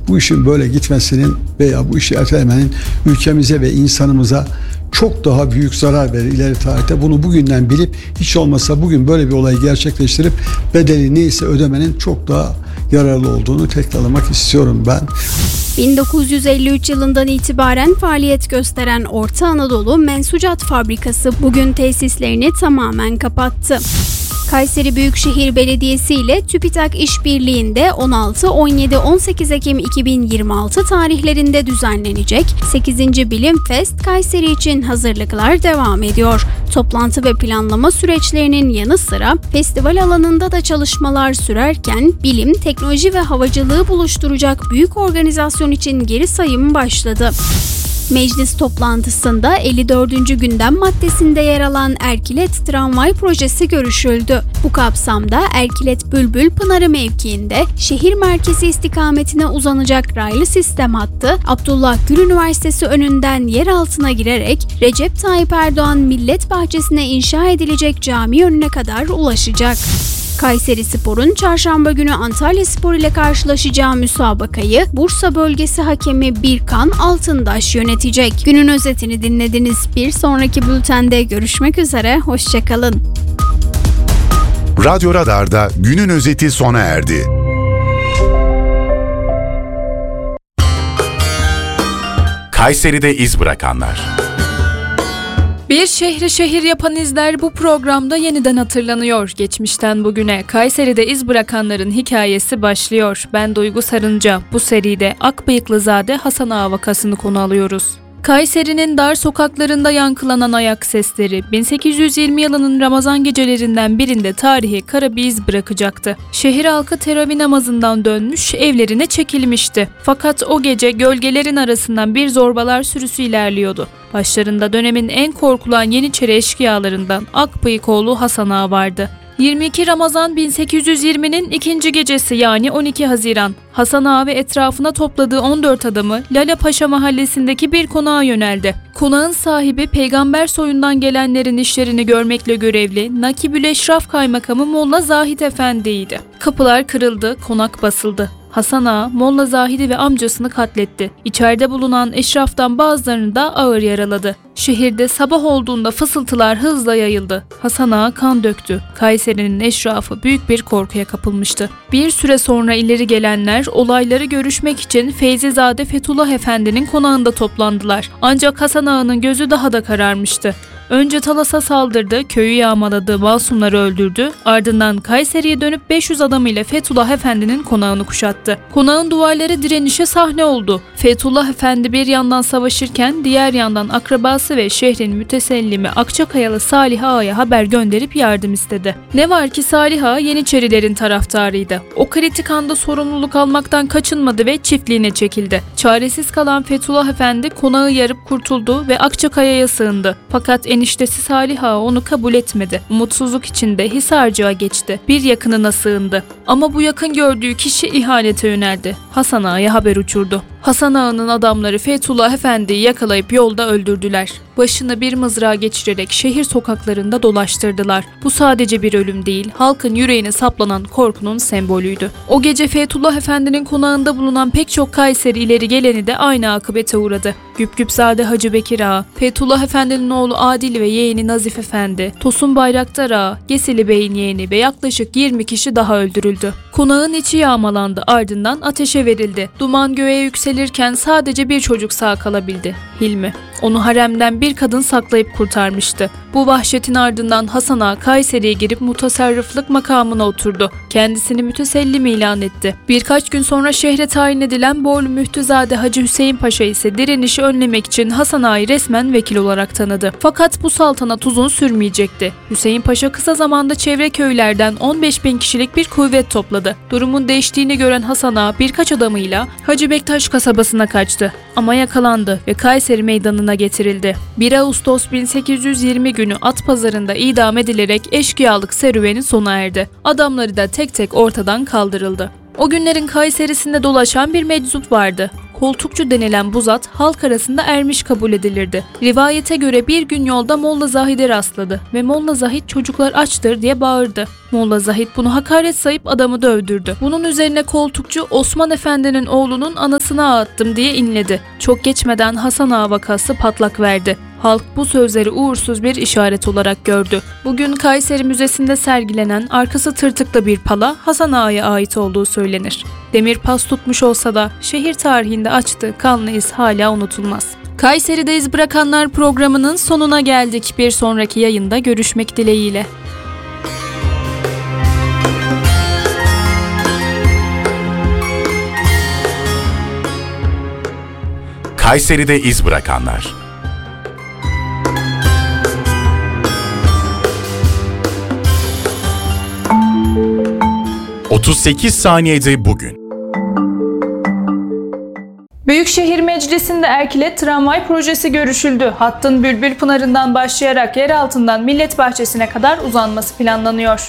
bu işin böyle gitmesinin veya bu işi ertelemenin ülkemize ve insanımıza çok daha büyük zarar verir ileri tarihte. Bunu bugünden bilip hiç olmazsa bugün böyle bir olayı gerçekleştirip bedeli neyse ödemenin çok daha yararlı olduğunu tekrarlamak istiyorum ben. 1953 yılından itibaren faaliyet gösteren Orta Anadolu Mensucat Fabrikası bugün tesislerini tamamen kapattı. Kayseri Büyükşehir Belediyesi ile TÜBİTAK İşbirliği'nde 16, 17, 18 Ekim 2026 tarihlerinde düzenlenecek 8. Bilim Fest Kayseri için hazırlıklar devam ediyor. Toplantı ve planlama süreçlerinin yanı sıra festival alanında da çalışmalar sürerken bilim, teknoloji ve havacılığı buluşturacak büyük organizasyon için geri sayım başladı. Meclis toplantısında 54. gündem maddesinde yer alan Erkilet Tramvay projesi görüşüldü. Bu kapsamda Erkilet Bülbül Pınarı mevkiinde şehir merkezi istikametine uzanacak raylı sistem hattı Abdullah Gül Üniversitesi önünden yer altına girerek Recep Tayyip Erdoğan Millet Bahçesi'ne inşa edilecek cami önüne kadar ulaşacak. Kayserispor'un çarşamba günü Antalyaspor ile karşılaşacağı müsabakayı Bursa bölgesi hakemi Birkan Altındaş yönetecek. Günün özetini dinlediniz. Bir sonraki bültende görüşmek üzere. Hoşçakalın. Radyo Radar'da günün özeti sona erdi. Kayseri'de iz bırakanlar. Bir şehri şehir yapan izler bu programda yeniden hatırlanıyor. Geçmişten bugüne Kayseri'de iz bırakanların hikayesi başlıyor. Ben Duygu Sarınca. Bu seride Akbıyıklızade Hasan Ağa vakasını konu alıyoruz. Kayseri'nin dar sokaklarında yankılanan ayak sesleri 1820 yılının Ramazan gecelerinden birinde tarihe kara bir iz bırakacaktı. Şehir halkı teravih namazından dönmüş, evlerine çekilmişti. Fakat o gece gölgelerin arasından bir zorbalar sürüsü ilerliyordu. Başlarında dönemin en korkulan Yeniçeri eşkıyalarından Akbıyıkoğlu Hasan Ağa vardı. 22 Ramazan 1820'nin ikinci gecesi yani 12 Haziran, Hasan Ağa ve etrafına topladığı 14 adamı Lale Paşa mahallesindeki bir konağa yöneldi. Konağın sahibi peygamber soyundan gelenlerin işlerini görmekle görevli Nakibül Eşraf Kaymakamı Molla Zahid Efendi'ydi. Kapılar kırıldı, konak basıldı. Hasan Ağa, Molla Zahid'i ve amcasını katletti. İçeride bulunan eşraftan bazılarını da ağır yaraladı. Şehirde sabah olduğunda fısıltılar hızla yayıldı. Hasan Ağa kan döktü. Kayseri'nin eşrafı büyük bir korkuya kapılmıştı. Bir süre sonra ileri gelenler olayları görüşmek için Feyzizade Fethullah Efendi'nin konağında toplandılar. Ancak Hasan Ağa'nın gözü daha da kararmıştı. Önce Talas'a saldırdı, köyü yağmaladı, masumları öldürdü. Ardından Kayseri'ye dönüp 500 adamıyla Fethullah Efendi'nin konağını kuşattı. Konağın duvarları direnişe sahne oldu. Fethullah Efendi bir yandan savaşırken diğer yandan akrabası ve şehrin mütesellimi Akçakayalı Salih Ağa'ya haber gönderip yardım istedi. Ne var ki Salih Ağa Yeniçerilerin taraftarıydı. O kritik anda sorumluluk almaktan kaçınmadı ve çiftliğine çekildi. Çaresiz kalan Fethullah Efendi konağı yarıp kurtuldu ve Akçakaya'ya sığındı. Fakat eniştesi Salih Ağa onu kabul etmedi. Umutsuzluk içinde Hisarcık'a geçti. Bir yakınına sığındı. Ama bu yakın gördüğü kişi ihanete yöneldi. Hasan Ağa'ya haber uçurdu. Hasan Ağa'nın adamları Fethullah Efendi'yi yakalayıp yolda öldürdüler. Başını bir mızrağa geçirerek şehir sokaklarında dolaştırdılar. Bu sadece bir ölüm değil, halkın yüreğine saplanan korkunun sembolüydü. O gece Fethullah Efendi'nin konağında bulunan pek çok Kayseri ileri geleni de aynı akıbete uğradı. Güpgüpzade Hacı Bekir Ağa, Fethullah Efendi'nin oğlu Adil ve yeğeni Nazif Efendi, Tosun Bayraktar Ağa, Gesili Bey'in yeğeni ve yaklaşık 20 kişi daha öldürüldü. Konağın içi yağmalandı, ardından ateşe verildi. Duman göğe yükselirken sadece bir çocuk sağ kalabildi, Hilmi. Onu haremden bir kadın saklayıp kurtarmıştı. Bu vahşetin ardından Hasan Ağa Kayseri'ye girip mutasarrıflık makamına oturdu. Kendisini mütesellim ilan etti. Birkaç gün sonra şehre tayin edilen Borlu Mühtüzade Hacı Hüseyin Paşa ise direnişi önlemek için Hasan Ağa'yı resmen vekil olarak tanıdı. Fakat bu saltanat uzun sürmeyecekti. Hüseyin Paşa kısa zamanda çevre köylerden 15.000 kişilik bir kuvvet topladı. Durumun değiştiğini gören Hasan Ağa birkaç adamıyla Hacı Bektaş kasabasına kaçtı. Ama yakalandı ve Kayseri meydanına getirildi. 1 Ağustos 1820 günü at pazarında idam edilerek eşkıyalık serüveni sona erdi. Adamları da tek tek ortadan kaldırıldı. O günlerin Kayseri'sinde dolaşan bir meczup vardı. Koltukçu denilen bu zat halk arasında ermiş kabul edilirdi. Rivayete göre bir gün yolda Molla Zahid'e rastladı ve Molla Zahid çocuklar açtır diye bağırdı. Molla Zahid bunu hakaret sayıp adamı dövdürdü. Bunun üzerine koltukçu Osman Efendi'nin oğlunun anasına ağıttım diye inledi. Çok geçmeden Hasan Ağa vakası patlak verdi. Halk bu sözleri uğursuz bir işaret olarak gördü. Bugün Kayseri Müzesi'nde sergilenen arkası tırtıklı bir pala Hasan Ağa'ya ait olduğu söylenir. Demir pas tutmuş olsa da şehir tarihinde açtığı kanlı iz hala unutulmaz. Kayseri'de iz bırakanlar programının sonuna geldik. Bir sonraki yayında görüşmek dileğiyle. Kayseri'de iz bırakanlar. ...38 saniyede bugün. Büyükşehir Meclisi'nde Erkilet Tramvay Projesi görüşüldü. Hattın Bülbülpınarı'ndan başlayarak yer altından Millet Bahçesi'ne kadar uzanması planlanıyor.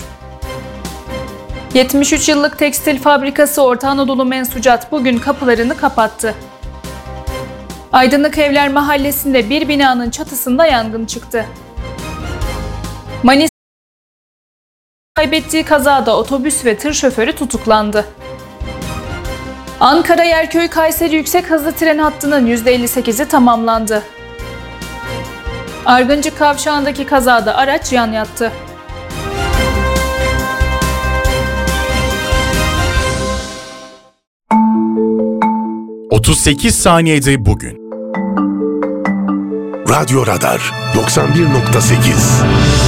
73 yıllık tekstil fabrikası Orta Anadolu Mensucat bugün kapılarını kapattı. Aydınlık Evler Mahallesi'nde bir binanın çatısında yangın çıktı. Manisa kaybettiği kazada otobüs ve tır şoförü tutuklandı. Ankara Yerköy Kayseri yüksek hızlı tren hattının %58'i tamamlandı. Argıncık kavşağındaki kazada araç yan yattı. ...38 saniyede bugün. Radyo Radar 91.8